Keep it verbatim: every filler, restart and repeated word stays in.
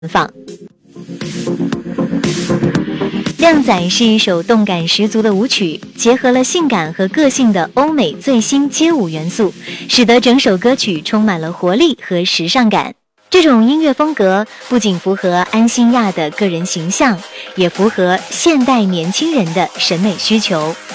放。靓仔是一首动感十足的舞曲，结合了性感和个性的欧美最新街舞元素，使得整首歌曲充满了活力和时尚感。这种音乐风格不仅符合安心亚的个人形象，也符合现代年轻人的审美需求。